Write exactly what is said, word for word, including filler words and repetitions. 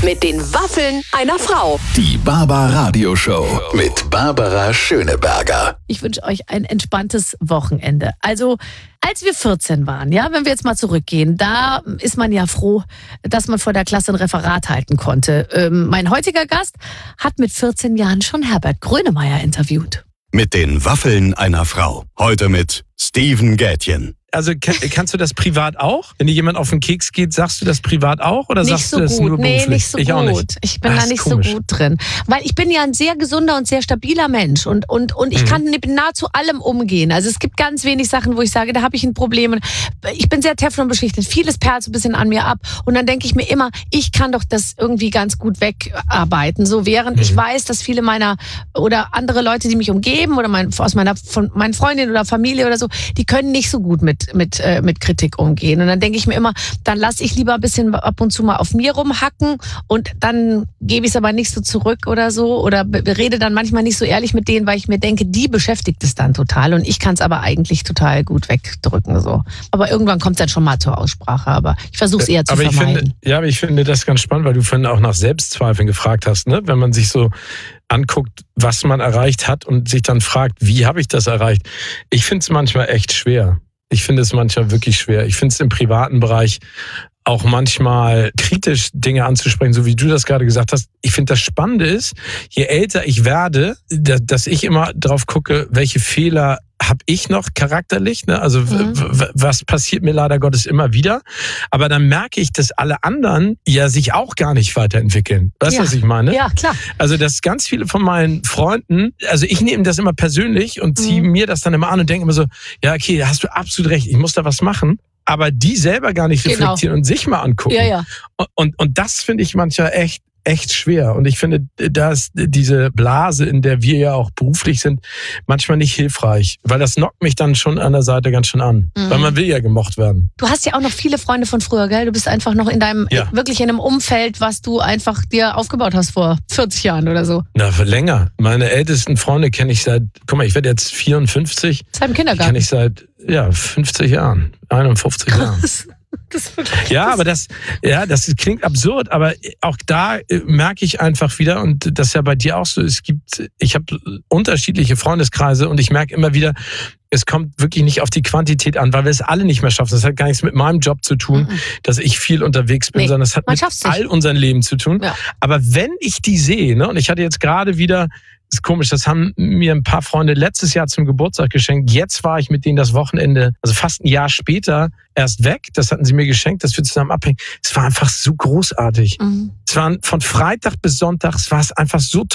Mit den Waffeln einer Frau. Die Barbara-Radio-Show mit Barbara Schöneberger. Ich wünsche euch ein entspanntes Wochenende. Also, als wir vierzehn waren, ja, wenn wir jetzt mal zurückgehen, da ist man ja froh, dass man vor der Klasse ein Referat halten konnte. Ähm, mein heutiger Gast hat mit vierzehn Jahren schon Herbert Grönemeyer interviewt. Mit den Waffeln einer Frau. Heute mit Steven Gätjen. Also kann, kannst du das privat auch? Wenn dir jemand auf den Keks geht, sagst du das privat auch? Oder nicht sagst so du das gut. nur beruflich? Nee, nicht so ich gut. Auch nicht. Ich bin Ach, da nicht komisch. so gut drin. Weil ich bin ja ein sehr gesunder und sehr stabiler Mensch. Und, und, und ich mhm. kann mit nahezu allem umgehen. Also es gibt ganz wenig Sachen, wo ich sage, da habe ich ein Problem. Ich bin sehr Teflon beschichtet. Vieles perlt so ein bisschen an mir ab. Und dann denke ich mir immer, ich kann doch das irgendwie ganz gut wegarbeiten. So während mhm. ich weiß, dass viele meiner oder andere Leute, die mich umgeben oder mein, aus meiner von meinen Freundinnen oder Familie oder so, die können nicht so gut mit, mit, äh, mit Kritik umgehen. Und dann denke ich mir immer, dann lasse ich lieber ein bisschen ab und zu mal auf mir rumhacken und dann gebe ich es aber nicht so zurück oder so oder rede dann manchmal nicht so ehrlich mit denen, weil ich mir denke, die beschäftigt es dann total und ich kann es aber eigentlich total gut wegdrücken. So. Aber irgendwann kommt es dann schon mal zur Aussprache, aber ich versuche es eher zu aber ich vermeiden. Finde, ja, aber ich finde das ganz spannend, weil du vorhin auch nach Selbstzweifeln gefragt hast, ne? Wenn man sich so anguckt, was man erreicht hat und sich dann fragt, wie habe ich das erreicht? Ich finde es manchmal echt schwer. Ich finde es manchmal wirklich schwer. Ich finde es im privaten Bereich auch manchmal kritisch, Dinge anzusprechen, so wie du das gerade gesagt hast. Ich finde, das Spannende ist, je älter ich werde, dass ich immer drauf gucke, welche Fehler habe ich noch charakterlich, ne? Also mhm. w- was passiert mir leider Gottes immer wieder. Aber dann merke ich, dass alle anderen ja sich auch gar nicht weiterentwickeln. Weißt du, ja. was ich meine? Ja, klar. Also dass ganz viele von meinen Freunden, also ich nehme das immer persönlich und ziehe mhm. mir das dann immer an und denke immer so, ja okay, da hast du absolut recht, ich muss da was machen. Aber die selber gar nicht genau. reflektieren und sich mal angucken. Ja, ja. Und, und, und das finde ich manchmal echt echt schwer. Und ich finde, dass diese Blase, in der wir ja auch beruflich sind, manchmal nicht hilfreich. Weil das knockt mich dann schon an der Seite ganz schön an. Mhm. Weil man will ja gemocht werden. Du hast ja auch noch viele Freunde von früher, gell? Du bist einfach noch in deinem, ja. wirklich in einem Umfeld, was du einfach dir aufgebaut hast vor vierzig Jahren oder so. Na, für länger. Meine ältesten Freunde kenne ich seit, guck mal, ich werde jetzt vierundfünfzig. Seit dem Kindergarten. Kenne ich seit, ja, fünfzig Jahren. einundfünfzig Jahren. Das ja, aber das, ja, das klingt absurd, aber auch da merke ich einfach wieder, und das ist ja bei dir auch so, es gibt, ich habe unterschiedliche Freundeskreise und ich merke immer wieder, es kommt wirklich nicht auf die Quantität an, weil wir es alle nicht mehr schaffen. Das hat gar nichts mit meinem Job zu tun, mhm. dass ich viel unterwegs bin, nee, sondern es hat mit all unserem Leben zu tun. Ja. Aber wenn ich die sehe, ne, und ich hatte jetzt gerade wieder, das ist komisch, das haben mir ein paar Freunde letztes Jahr zum Geburtstag geschenkt. Jetzt war ich mit denen das Wochenende, also fast ein Jahr später, erst weg. Das hatten sie mir geschenkt, dass wir zusammen abhängen. Es war einfach so großartig. Mhm. Es waren von Freitag bis Sonntag, es war es einfach so